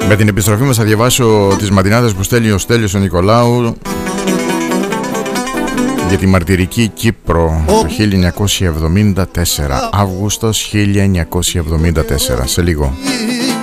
Με την επιστροφή μας θα διαβάσω τις μαντινάδες που στέλνει ο Στέλιος ο Νικολάου για τη μαρτυρική Κύπρο το 1974, Αύγουστος 1974, σε λίγο.